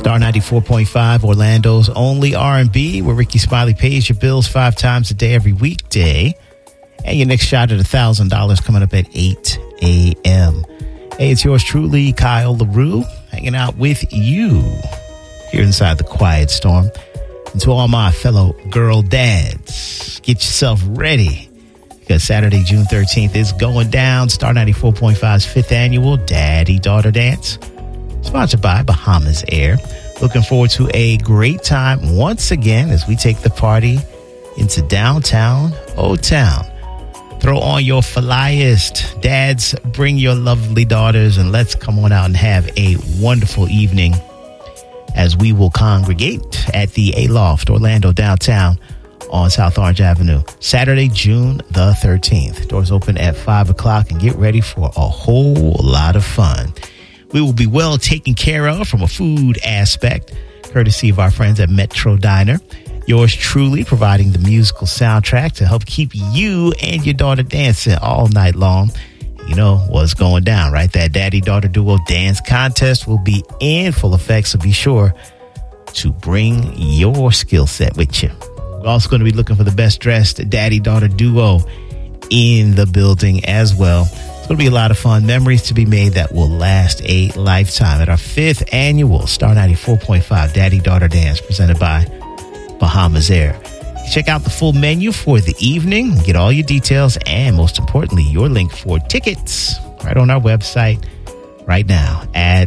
Star 94.5, Orlando's only R&B, where Ricky Smiley pays your bills 5 times a day every weekday. And your next shot at $1,000 coming up at 8 a.m. Hey, it's yours truly, Kyle LaRue, hanging out with you here inside the Quiet Storm. And to all my fellow girl dads, get yourself ready, because Saturday, June 13th is going down. Star 94.5's 5th annual Daddy-Daughter Dance, sponsored by Bahamas Air. Looking forward to a great time once again as we take the party into downtown O-Town. Throw on your flyest. Dads, bring your lovely daughters, and let's come on out and have a wonderful evening as we will congregate at the Aloft, Orlando downtown on South Orange Avenue. Saturday, June the 13th. Doors open at 5 o'clock, and get ready for a whole lot of fun. We will be well taken care of from a food aspect, courtesy of our friends at Metro Diner. Yours truly providing the musical soundtrack to help keep you and your daughter dancing all night long. You know what's going down, right? That daddy-daughter duo dance contest will be in full effect, so be sure to bring your skill set with you. We're also going to be looking for the best dressed daddy-daughter duo in the building as well. It's going to be a lot of fun, memories to be made that will last a lifetime at our 5th annual Star 94.5 Daddy-Daughter Dance presented by Bahamas Air. Check out the full menu for the evening, get all your details, and most importantly, your link for tickets right on our website right now at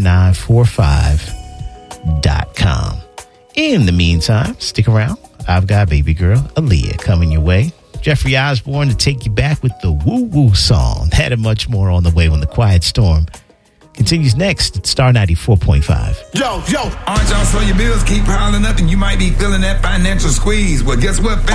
star945.com. In the meantime, stick around. I've got baby girl Aaliyah coming your way. Jeffrey Osborne to take you back with the woo-woo song. That and much more on the way when the Quiet Storm continues next at Star 94.5. Yo, aren't y'all so your bills keep piling up and you might be feeling that financial squeeze? Well, guess what, fam?